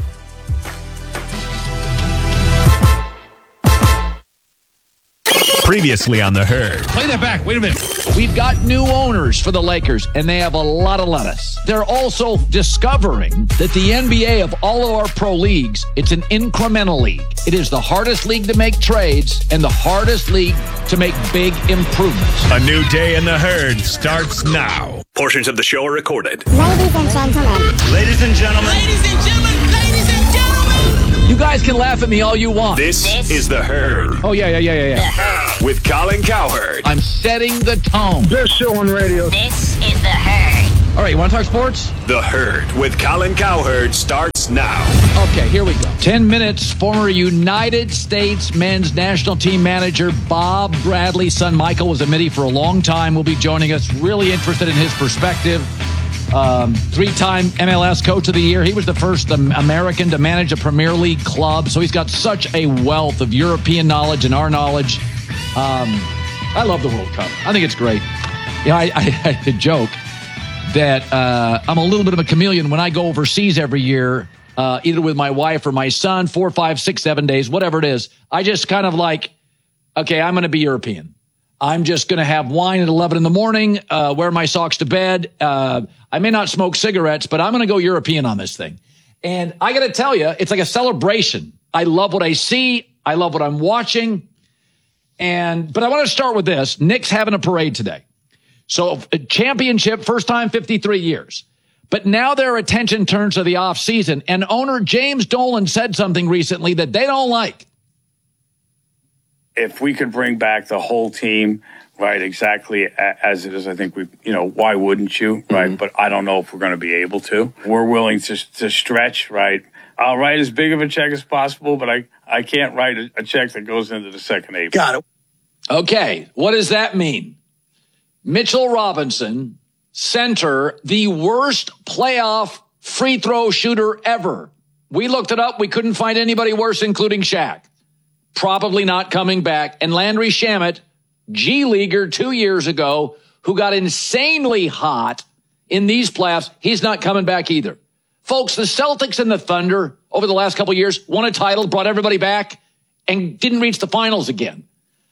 Previously on The Herd. Play that back. Wait a minute. We've got new owners for the Lakers, and they have a lot of lettuce. They're also discovering that the N B A of all of our pro leagues, it's an incremental league. It is the hardest league to make trades and the hardest league to make big improvements. A new day in The Herd starts now. Portions of the show are recorded. Ladies and gentlemen. Ladies and gentlemen. Ladies and gentlemen. Ladies and gentlemen. You guys can laugh at me all you want. This, this is The Herd. Oh, yeah, yeah, yeah, yeah, yeah. With Colin Cowherd. I'm setting the tone. Best show on radio. This is The Herd. All right, you want to talk sports? The Herd with Colin Cowherd starts now. Okay, here we go. Ten minutes. Former United States men's national team manager Bob Bradley's son Michael was a Middie for a long time. Will be joining us. Really interested in his perspective. Um, three-time M L S Coach of the Year. He was the first um, American to manage a Premier League club, so he's got such a wealth of European knowledge and our knowledge. Um, I love the World Cup. I think it's great. You know, I, I, I had a joke that uh, I'm a little bit of a chameleon when I go overseas every year, uh, either with my wife or my son, four, five, six, seven days, whatever it is. I just kind of like, okay, I'm going to be European. I'm just going to have wine at eleven in the morning, uh, wear my socks to bed. Uh, I may not smoke cigarettes, but I'm going to go European on this thing. And I got to tell you, it's like a celebration. I love what I see. I love what I'm watching. And, but I want to start with this. Knicks having a parade today. So a championship, first time, fifty-three years. But now their attention turns to the off season. And owner James Dolan said something recently that they don't like. If we could bring back the whole team, right, exactly as it is, I think we, you know, why wouldn't you, right? Mm-hmm. But I don't know if we're going to be able to. We're willing to to stretch, right? I'll write as big of a check as possible, but I, I can't write a, a check that goes into the second April. Got it. Okay, what does that mean? Mitchell Robinson, center, the worst playoff free throw shooter ever. We looked it up. We couldn't find anybody worse, including Shaq. Probably not coming back. And Landry Shamet, G-Leaguer two years ago, who got insanely hot in these playoffs, he's not coming back either. Folks, the Celtics and the Thunder over the last couple of years won a title, brought everybody back, and didn't reach the finals again.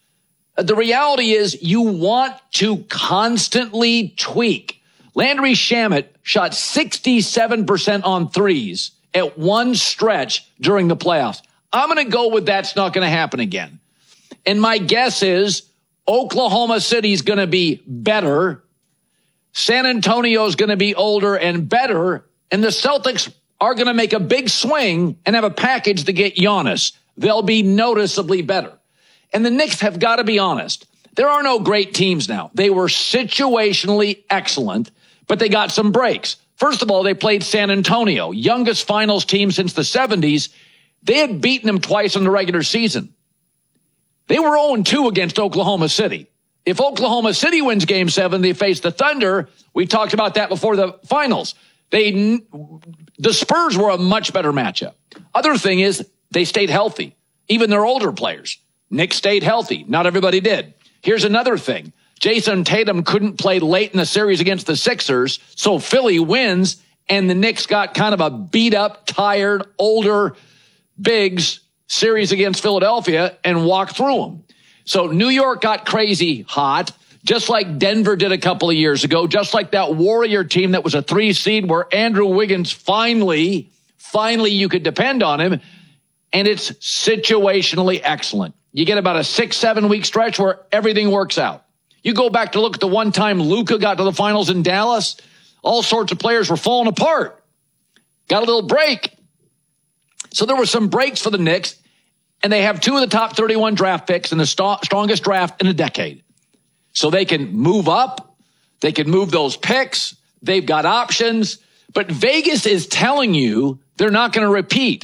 The reality is you want to constantly tweak. Landry Shamet shot sixty-seven percent on threes at one stretch during the playoffs. I'm going to go with that's not going to happen again. And my guess is Oklahoma City's going to be better. San Antonio's going to be older and better. And the Celtics are going to make a big swing and have a package to get Giannis. They'll be noticeably better. And the Knicks have got to be honest. There are no great teams now. They were situationally excellent, but they got some breaks. First of all, they played San Antonio, youngest finals team since the seventies. They had beaten them twice in the regular season. They were oh and two against Oklahoma City. If Oklahoma City wins game seven, they face the Thunder. We talked about that before the finals. They, the Spurs were a much better matchup. Other thing is they stayed healthy, even their older players. Knicks stayed healthy. Not everybody did. Here's another thing. Jason Tatum couldn't play late in the series against the Sixers, so Philly wins, and the Knicks got kind of a beat-up, tired, older bigs series against Philadelphia and walked through them. So New York got crazy hot, just like Denver did a couple of years ago, just like that Warrior team that was a three seed where Andrew Wiggins finally, finally you could depend on him, and it's situationally excellent. You get about a six, seven week stretch where everything works out. You go back to look at the one time Luka got to the finals in Dallas, all sorts of players were falling apart. Got a little break. So there were some breaks for the Knicks, and they have two of the top thirty-one draft picks in the st- strongest draft in a decade. So they can move up. They can move those picks. They've got options. But Vegas is telling you they're not going to repeat.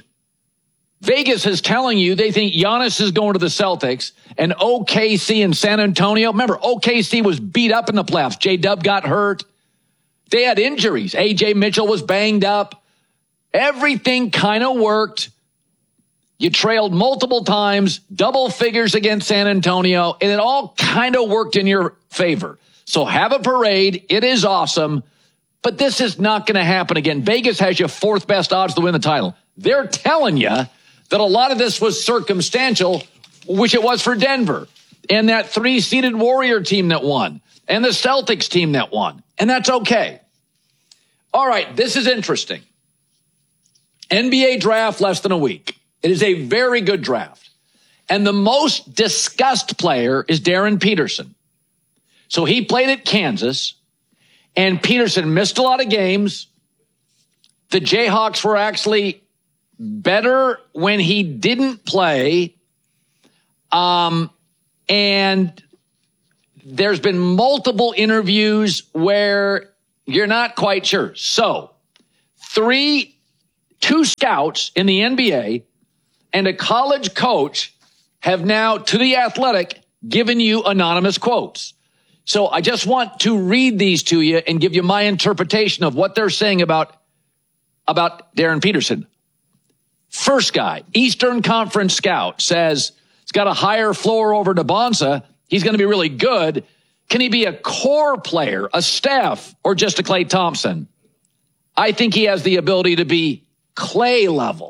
Vegas is telling you they think Giannis is going to the Celtics, and O K C and San Antonio. Remember, O K C was beat up in the playoffs. J-Dub got hurt. They had injuries. A J Mitchell was banged up. Everything kind of worked. You trailed multiple times, double figures against San Antonio, and it all kind of worked in your favor. So have a parade. It is awesome. But this is not going to happen again. Vegas has you fourth best odds to win the title. They're telling you that a lot of this was circumstantial, which it was for Denver, and that three-seeded Warrior team that won, and the Celtics team that won. And that's okay. All right, this is interesting. N B A draft less than a week. It is a very good draft. And the most discussed player is Darren Peterson. So he played at Kansas, and Peterson missed a lot of games. The Jayhawks were actually better when he didn't play. Um, and there's been multiple interviews where you're not quite sure. So three, two scouts in the N B A and a college coach have now, to The Athletic, given you anonymous quotes. So I just want to read these to you and give you my interpretation of what they're saying about, about Darren Peterson. First guy, Eastern Conference scout, says he's got a higher floor over DeBonsa. He's going to be really good. Can he be a core player, a staff, or just a Klay Thompson? I think he has the ability to be Klay level.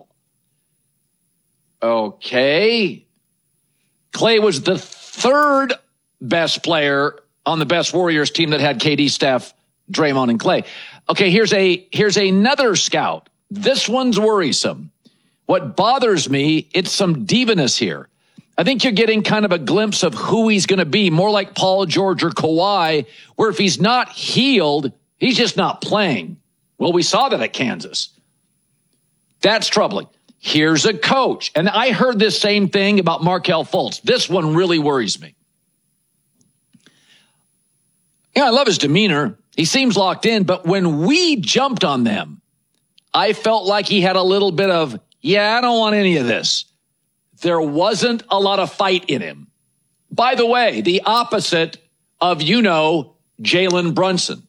Okay. Klay was the third best player on the best Warriors team that had K D, Steph, Draymond, and Klay. Okay, here's a here's another scout. This one's worrisome. What bothers me, it's some divaness here. I think you're getting kind of a glimpse of who he's going to be, more like Paul George or Kawhi, where if he's not healed, he's just not playing. Well, we saw that at Kansas. That's troubling. Here's a coach. And I heard this same thing about Markelle Fultz. This one really worries me. Yeah, I love his demeanor. He seems locked in, but when we jumped on them, I felt like he had a little bit of, yeah, I don't want any of this. There wasn't a lot of fight in him. By the way, the opposite of, you know, Jalen Brunson.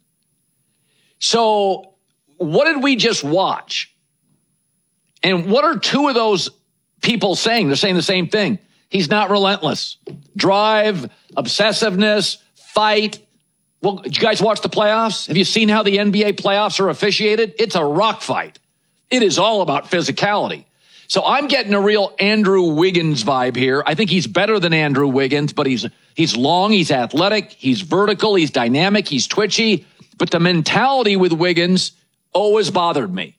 So what did we just watch? And what are two of those people saying? They're saying the same thing. He's not relentless. Drive, obsessiveness, fight. Well, did you guys watch the playoffs? Have you seen how the N B A playoffs are officiated? It's a rock fight. It is all about physicality. So I'm getting a real Andrew Wiggins vibe here. I think he's better than Andrew Wiggins, but he's he's long, he's athletic, he's vertical, he's dynamic, he's twitchy. But the mentality with Wiggins always bothered me.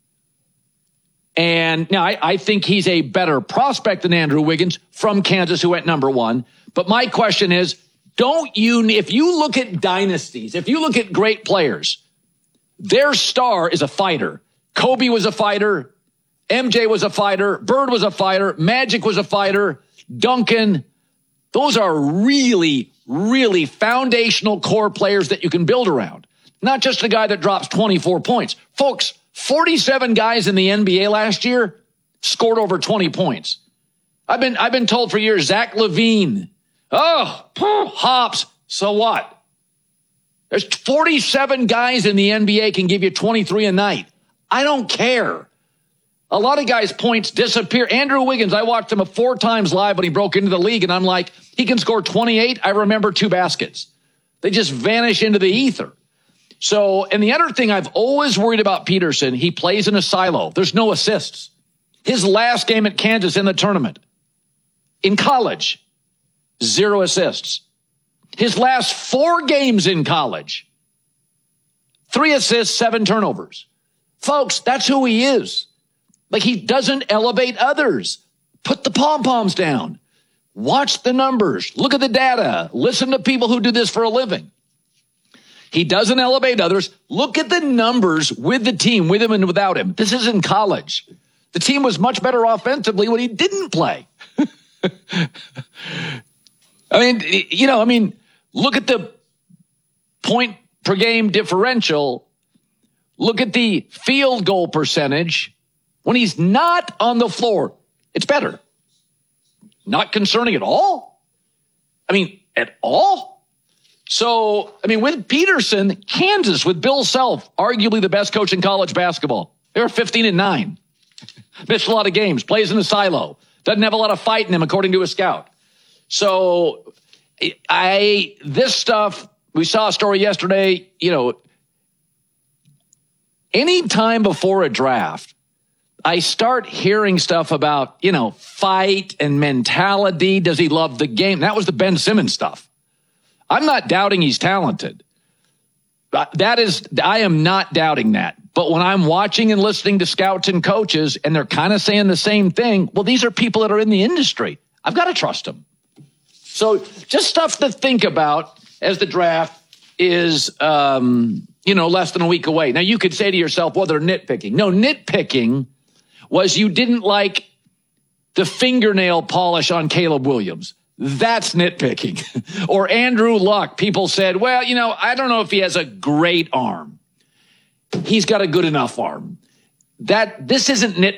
And now I, I think he's a better prospect than Andrew Wiggins from Kansas, who went number one. But my question is, don't you, if you look at dynasties, if you look at great players, their star is a fighter. Kobe was a fighter. M J was a fighter. Bird was a fighter. Magic was a fighter. Duncan. Those are really, really foundational core players that you can build around. Not just a guy that drops twenty-four points. Folks, forty-seven guys in the N B A last year scored over twenty points. I've been, I've been told for years, Zach LaVine. Oh, hops. So what? There's forty-seven guys in the N B A can give you twenty-three a night. I don't care. A lot of guys' points disappear. Andrew Wiggins, I watched him four times live when he broke into the league, and I'm like, he can score twenty-eight. I remember two baskets. They just vanish into the ether. So, and the other thing I've always worried about Peterson, he plays in a silo. There's no assists. His last game at Kansas in the tournament, in college, zero assists. His last four games in college, three assists, seven turnovers. Folks, that's who he is. Like, he doesn't elevate others. Put the pom-poms down. Watch the numbers. Look at the data. Listen to people who do this for a living. He doesn't elevate others. Look at the numbers with the team, with him and without him. This is in college. The team was much better offensively when he didn't play. I mean, you know, I mean, look at the point per game differential. Look at the field goal percentage. When he's not on the floor, it's better. Not concerning at all. I mean, at all. So, I mean, with Peterson, Kansas, with Bill Self, arguably the best coach in college basketball. They were fifteen and nine. Missed a lot of games, plays in a silo. Doesn't have a lot of fight in him, according to a scout. So, I, this stuff, we saw a story yesterday, you know, any time before a draft, I start hearing stuff about, you know, fight and mentality. Does he love the game? That was the Ben Simmons stuff. I'm not doubting he's talented. That is, I am not doubting that. But when I'm watching and listening to scouts and coaches, and they're kind of saying the same thing, well, these are people that are in the industry. I've got to trust them. So just stuff to think about as the draft is, um, you know, less than a week away. Now, you could say to yourself, well, they're nitpicking. No, nitpicking was you didn't like the fingernail polish on Caleb Williams. That's nitpicking. Or Andrew Luck. People said, well, you know, I don't know if he has a great arm. He's got a good enough arm. That this isn't nitpicking.